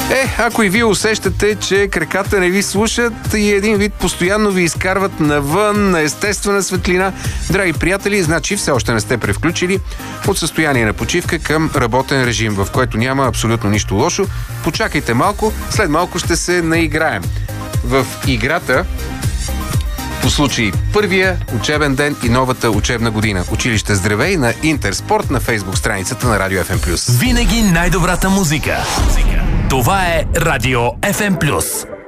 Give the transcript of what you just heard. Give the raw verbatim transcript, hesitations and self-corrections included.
Е, ако и вие усещате, че краката не ви слушат и един вид постоянно ви изкарват навън на естествена светлина, драги приятели, значи все още не сте превключили от състояние на почивка към работен режим, в който няма абсолютно нищо лошо. Почакайте малко, след малко ще се наиграем. В играта по случай първия учебен ден и новата учебна година. Училище Здравей на Интерспорт на Фейсбук страницата на Радио Еф Ем плюс. Винаги най-добрата музика. Това е Радио Еф Ем плюс.